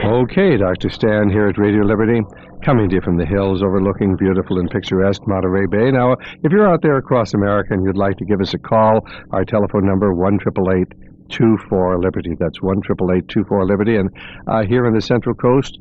Okay, Dr. Stan here at Radio Liberty, coming to you from the hills overlooking beautiful and picturesque Monterey Bay. Now, if you're out there across America and you'd like to give us a call, our telephone number, 1-888-24-LIBERTY. That's 1-888-24-LIBERTY. And here on the Central Coast,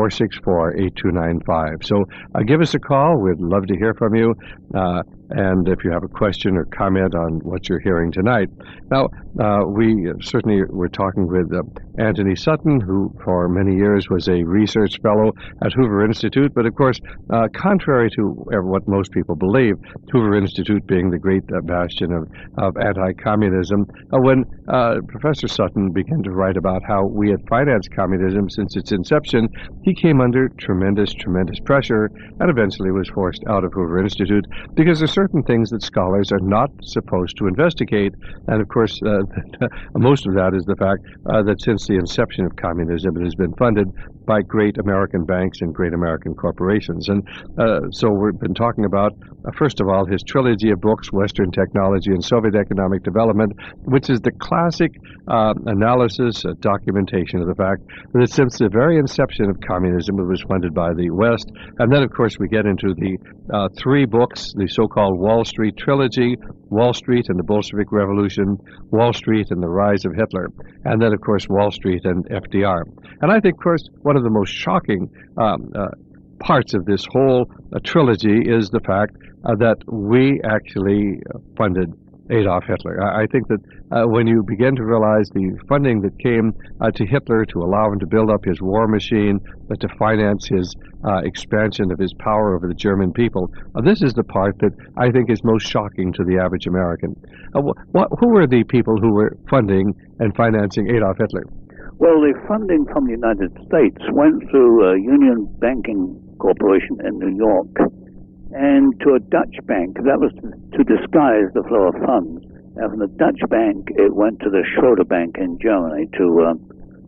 464-8295. So give us a call. We'd love to hear from you. And if you have a question or comment on what you're hearing tonight. Now, we certainly were talking with Anthony Sutton, who for many years was a research fellow at Hoover Institute. But of course, contrary to what most people believe, Hoover Institute being the great bastion of anti-communism, when Professor Sutton began to write about how we had financed communism since its inception, he came under tremendous pressure and eventually was forced out of Hoover Institute because there's certain things that scholars are not supposed to investigate. And of course, most of that is the fact that since the inception of communism, it has been funded by great American banks and great American corporations. And so we've been talking about, first of all, his trilogy of books, Western Technology and Soviet Economic Development, which is the classic analysis, documentation of the fact that since the very inception of communism, it was funded by the West. And then, of course, we get into the three books, the so-called Wall Street trilogy, Wall Street and the Bolshevik Revolution, Wall Street and the Rise of Hitler, and then, of course, Wall Street and FDR. And I think, of course, one of the most shocking parts of this whole trilogy is the fact that we actually funded Adolf Hitler. I think that when you begin to realize the funding that came to Hitler to allow him to build up his war machine, to finance his expansion of his power over the German people, this is the part that I think is most shocking to the average American. Who were the people who were funding and financing Adolf Hitler? Well, the funding from the United States went through Union Banking Corporation in New York and to a Dutch bank. That was to disguise the flow of funds. And from the Dutch bank, it went to the Schroeder Bank in Germany to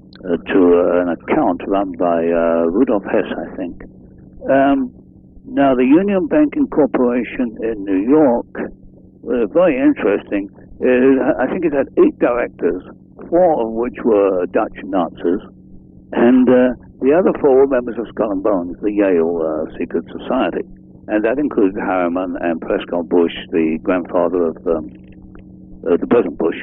an account run by Rudolf Hess, I think. Now, the Union Banking Corporation in New York, very interesting. I think it had 8 directors, 4 of which were Dutch Nazis, and the other 4 were members of Skull and Bones, the Yale Secret Society. And that included Harriman and Prescott Bush, the grandfather of the President Bush.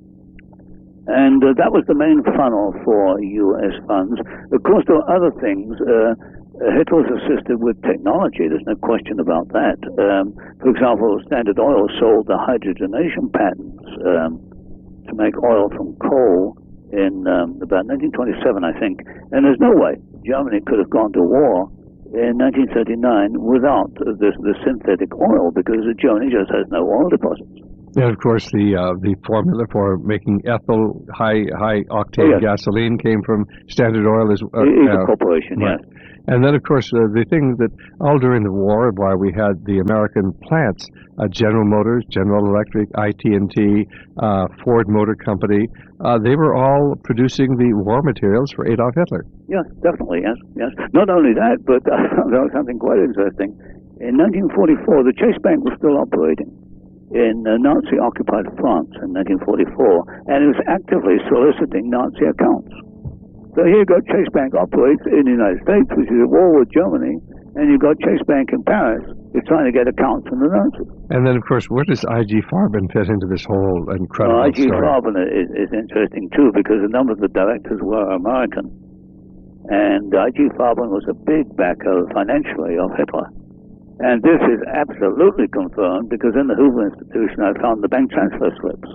And that was the main funnel for U.S. funds. Of course, there were other things. Hitler was assisted with technology. There's no question about that. For example, Standard Oil sold the hydrogenation patents to make oil from coal in about 1927, I think. And there's no way Germany could have gone to war in 1939 without the synthetic oil, because Germany just has no oil deposits. And of course, the formula for making ethyl high octane gasoline came from Standard Oil as a corporation, right. Yes. And then, of course, the thing that all during the war, while we had the American plants, General Motors, General Electric, IT&T, Ford Motor Company, they were all producing the war materials for Adolf Hitler. Yes, definitely, yes. Not only that, but there was something quite interesting. In 1944, the Chase Bank was still operating in Nazi-occupied France in 1944, and it was actively soliciting Nazi accounts. So here you got Chase Bank operates in the United States, which is at war with Germany, and you've got Chase Bank in Paris. You're trying to get accounts from the Nazis. And then, of course, where does I.G. Farben fit into this whole incredible I.G. story? Farben is interesting, too, because a number of the directors were American. And I.G. Farben was a big backer financially of Hitler. And this is absolutely confirmed because in the Hoover Institution I found the bank transfer slips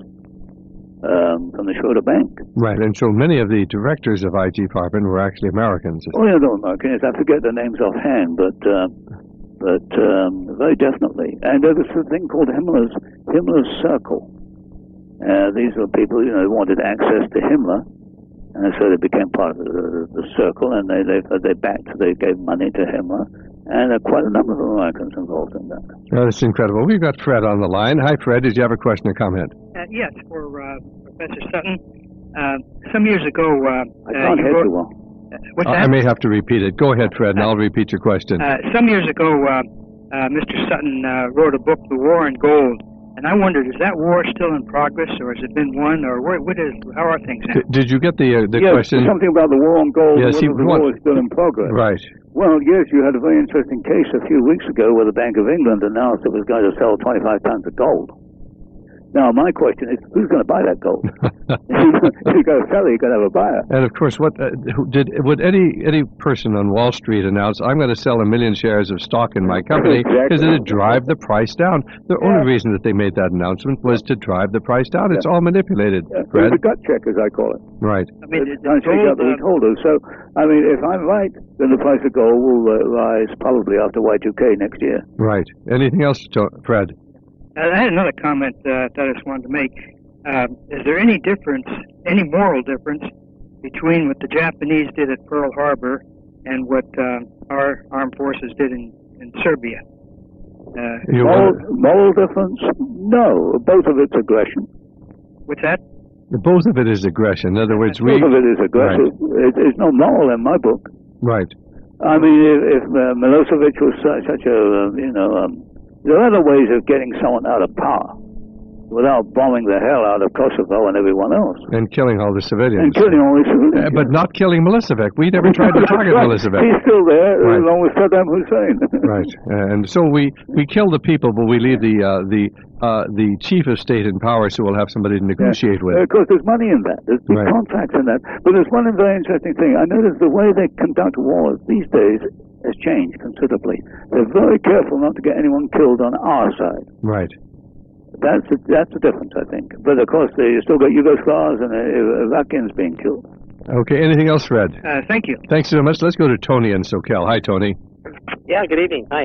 from the Schroeder Bank. Right, and so many of the directors of I.G. Farben were actually Americans. Oh, yeah, they're Americans. I forget their names offhand, but very definitely. And there was a thing called Himmler's Circle. These were people, who wanted access to Himmler, and so they became part of the circle, and they gave money to Himmler. And there are quite a number of Americans involved in that. Oh, that's incredible. We've got Fred on the line. Hi, Fred. Did you have a question or comment? Yes, for Professor Sutton. Some years ago... I can't hear you well. What's that? I may have to repeat it. Go ahead, Fred, and I'll repeat your question. Some years ago, Mr. Sutton wrote a book, The War in Gold, And I wondered, is that war still in progress, or has it been won, or how are things now? Did you get the yes, question? Something about the war on gold, yes, whether the war is still in progress. Right. Well, yes, you had a very interesting case a few weeks ago where the Bank of England announced it was going to sell 25 tons of gold. Now, my question is, who's going to buy that gold? If you've got a seller, you've got to have a buyer. And of course, would any person on Wall Street announce, I'm going to sell 1 million shares of stock in my company, because it'd drive the price down? The only reason that they made that announcement was to drive the price down. It's all manipulated, Fred. It's a gut check, as I call it. Right. I mean, trying to take out the weak holders. So, I mean, if I'm right, then the price of gold will rise probably after Y2K next year. Right. Anything else, Fred? I had another comment that I just wanted to make. Is there any difference, any moral difference, between what the Japanese did at Pearl Harbor and what our armed forces did in Serbia? Moral difference? No. Both of it's aggression. What's that? Both of it is aggression. In other words, both of it is aggressive. Right. There's no moral in my book. Right. I mean, if Milosevic was such a, there are other ways of getting someone out of power without bombing the hell out of Kosovo and everyone else. And killing all the civilians. But not killing Milosevic. We never tried to target right. Milosevic. He's still there, along with Saddam Hussein. Right. And so we kill the people, but we leave the chief of state in power, so we'll have somebody to negotiate with. Of course, there's money in that. There's big contracts in that. But there's one very interesting thing. I noticed the way they conduct wars these days has changed considerably. They're very careful not to get anyone killed on our side. Right. That's the difference, I think. But of course, you still got Yugoslavs and Iraqians being killed. Okay. Anything else, Fred? Thank you. Thanks so much. Let's go to Tony in SoCal. Hi, Tony. Yeah. Good evening. Hi.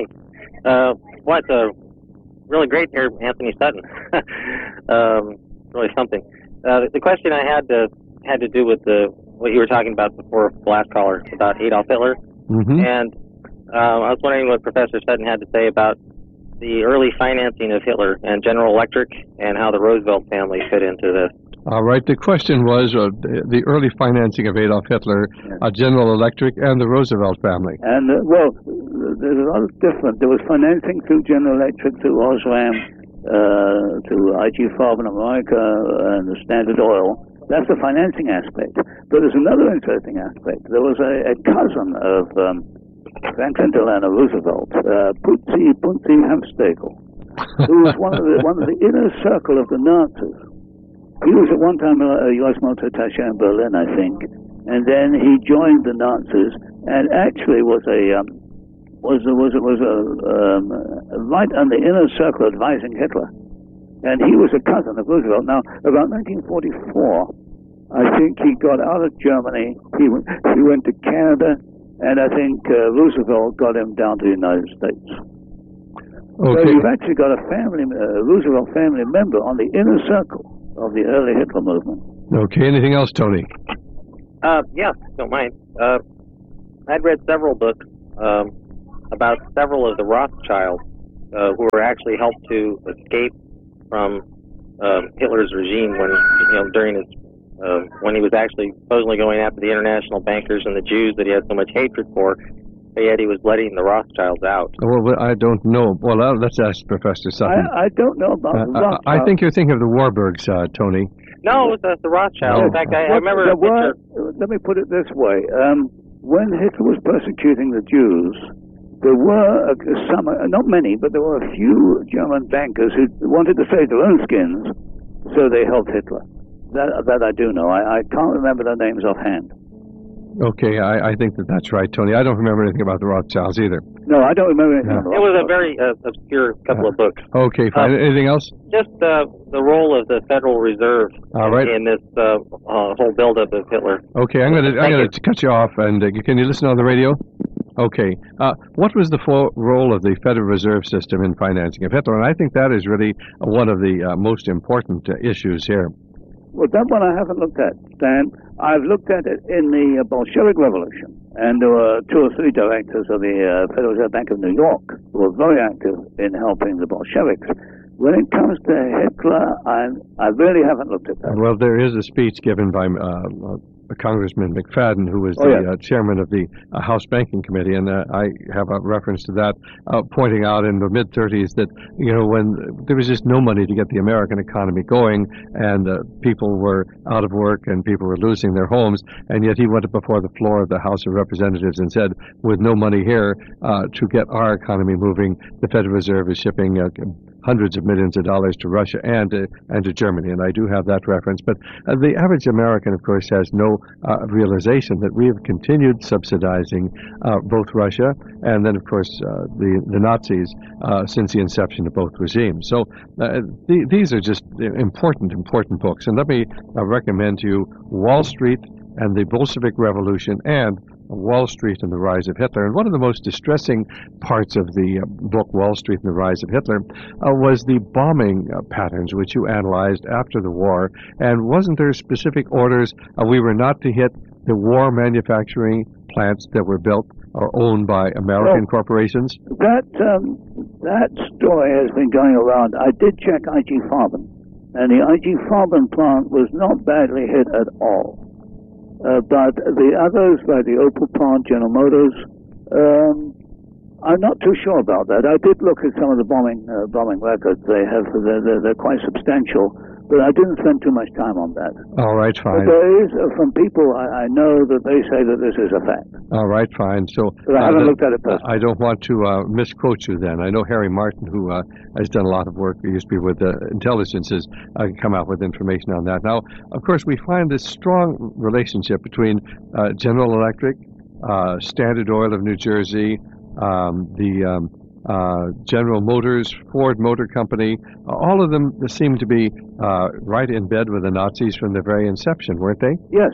Really great here, Anthony Sutton. Really something. The question I had to do with what you were talking about before, the last caller, about Adolf Hitler. Mm-hmm. And I was wondering what Professor Sutton had to say about the early financing of Hitler and General Electric and how the Roosevelt family fit into this. All right. The question was the early financing of Adolf Hitler, General Electric, and the Roosevelt family. And, there's a lot of different. There was financing through General Electric, through Osram, to IG Farben America, and the Standard Oil. That's the financing aspect. But there's another interesting aspect. There was a cousin of Franklin Delano Roosevelt, Punzi Hamstegel, who was one of the inner circle of the Nazis. He was at one time a U.S. military attaché in Berlin, I think, and then he joined the Nazis and actually was right on the inner circle advising Hitler. And he was a cousin of Roosevelt. Now, about 1944, I think he got out of Germany. He went to Canada, and I think Roosevelt got him down to the United States. Okay. So you've actually got a Roosevelt family member on the inner circle of the early Hitler movement. Okay. Anything else, Tony? Yeah, don't mind. I'd read several books about several of the Rothschilds who were actually helped to escape from Hitler's regime during his when he was actually supposedly going after the international bankers and the Jews that he had so much hatred for, but yet he was letting the Rothschilds out. Well, I don't know. Well, let's ask Professor Sutton. I don't know about the Rothschilds. I think you're thinking of the Warburgs, Tony. No, it was the Rothschilds. In fact, I remember a picture. Let me put it this way. When Hitler was persecuting the Jews, there were some, not many, but there were a few German bankers who wanted to save their own skins, so they helped Hitler. That I do know. I can't remember their names offhand. Okay, I think that's right, Tony. I don't remember anything about the Rothschilds either. No, I don't remember anything. It was a very obscure couple of books. Okay, fine. Anything else? Just the role of the Federal Reserve in this whole buildup of Hitler. Okay, I'm going to cut you off, and can you listen on the radio? Okay. What was the role of the Federal Reserve System in financing of Hitler? And I think that is really one of the most important issues here. Well, that one I haven't looked at, Stan. I've looked at it in the Bolshevik Revolution, and there were 2 or 3 directors of the Federal Reserve Bank of New York who were very active in helping the Bolsheviks. When it comes to Hitler, I really haven't looked at that. Well, there is a speech given by Congressman McFadden, who was the chairman of the House Banking Committee, and I have a reference to that, pointing out in the mid-30s that, when there was just no money to get the American economy going, and people were out of work and people were losing their homes, and yet he went up before the floor of the House of Representatives and said, with no money here to get our economy moving, the Federal Reserve is shipping hundreds of millions of dollars to Russia and to Germany, and I do have that reference. But the average American, of course, has no realization that we have continued subsidizing both Russia and then, of course, the Nazis since the inception of both regimes. So these are just important books. And let me recommend to you Wall Street and the Bolshevik Revolution and Wall Street and the Rise of Hitler. And one of the most distressing parts of the book Wall Street and the Rise of Hitler was the bombing patterns which you analyzed after the war. And wasn't there specific orders? We were not to hit the war manufacturing plants that were built or owned by American corporations? That story has been going around. I did check I.G. Farben, and the I.G. Farben plant was not badly hit at all. But the others, like the Opel plant, General Motors, I'm not too sure about that. I did look at some of the bombing records they have. They're quite substantial, but I didn't spend too much time on that. All right, fine. But there is, from people I know, that they say that this is a fact. All right, fine. So but I haven't looked at it personally. I don't want to misquote you then. I know Harry Martin, who has done a lot of work, he used to be with intelligence, has come out with information on that. Now, of course, we find this strong relationship between General Electric, Standard Oil of New Jersey, General Motors, Ford Motor Company, all of them seem to be right in bed with the Nazis from the very inception, weren't they? Yes.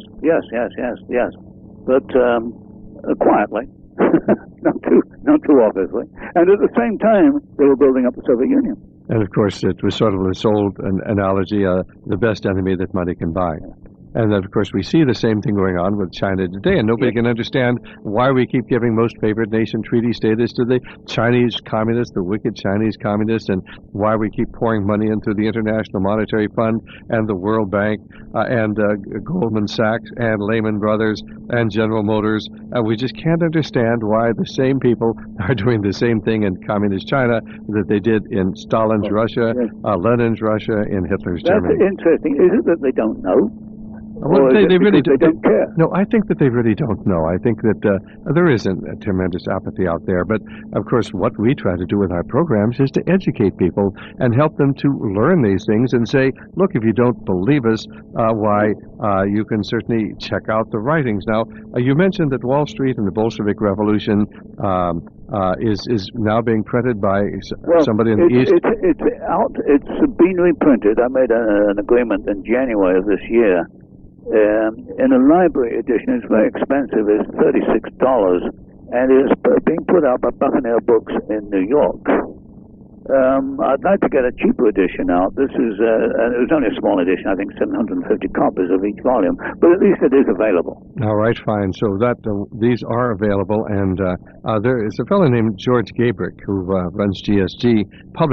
But quietly, not too obviously. And at the same time, they were building up the Soviet Union. And of course, it was sort of this old analogy, the best enemy that money can buy. And then, of course, we see the same thing going on with China today, and nobody can understand why we keep giving most favored nation treaty status to the Chinese communists, the wicked Chinese communists, and why we keep pouring money into the International Monetary Fund and the World Bank and Goldman Sachs and Lehman Brothers and General Motors. We just can't understand why the same people are doing the same thing in communist China that they did in Stalin's Russia, Lenin's Russia, in Hitler's Germany. That's interesting. Is it that they don't know? Well, they really don't care. No, I think that they really don't know. I think that there isn't a tremendous apathy out there. But, of course, what we try to do with our programs is to educate people and help them to learn these things and say, look, if you don't believe us, why, you can certainly check out the writings. Now, you mentioned that Wall Street and the Bolshevik Revolution is now being printed by somebody in the East. It's out. It's been reprinted. I made an agreement in January of this year. In a library edition, it's very expensive. It's $36, and it's being put out by Buccaneer Books in New York. I'd like to get a cheaper edition out. This is, it was only a small edition, I think 750 copies of each volume, but at least it is available. All right, fine. So that these are available, and there is a fellow named George Gabrick who runs GSG, published